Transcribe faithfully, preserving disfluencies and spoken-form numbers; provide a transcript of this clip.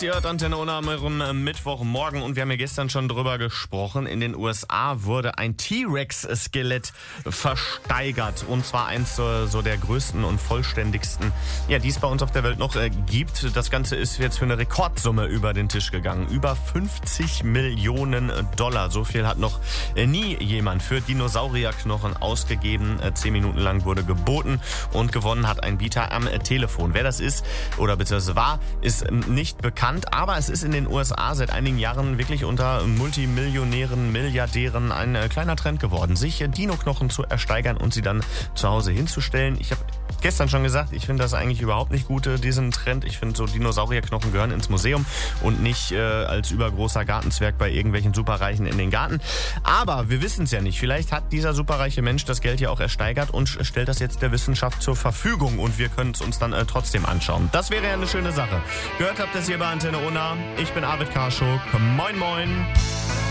ihr hört Antenne Unna am eurem Mittwochmorgen und wir haben ja gestern schon drüber gesprochen. In den U S A wurde ein T-Rex-Skelett versteigert und zwar eins so, so der größten und vollständigsten, ja, die es bei uns auf der Welt noch äh, gibt. Das Ganze ist jetzt für eine Rekordsumme über den Tisch gegangen. Über fünfzig Millionen Dollar. So viel hat noch äh, nie jemand für Dinosaurierknochen ausgegeben. Äh, zehn Minuten lang wurde geboten und gewonnen hat ein Bieter am äh, Telefon. Wer das ist oder beziehungsweise war, ist nicht bekannt, aber es ist in den U S A seit einigen Jahren wirklich unter Multimillionären, Milliardären ein äh, kleiner Trend geworden, sich äh, Dino-Knochen zu ersteigern und sie dann zu Hause hinzustellen. Ich habe gestern schon gesagt, ich finde das eigentlich überhaupt nicht gut, äh, diesen Trend. Ich finde, so Dinosaurierknochen gehören ins Museum und nicht äh, als übergroßer Gartenzwerg bei irgendwelchen Superreichen in den Garten. Aber wir wissen es ja nicht. Vielleicht hat dieser superreiche Mensch das Geld ja auch ersteigert und stellt das jetzt der Wissenschaft zur Verfügung und wir können es uns dann äh, trotzdem anschauen. Das wäre ja eine schöne Sache. Gehört habt ihr es hier bei Antenne Unna. Ich bin Arvid Karschuk. Moin, moin.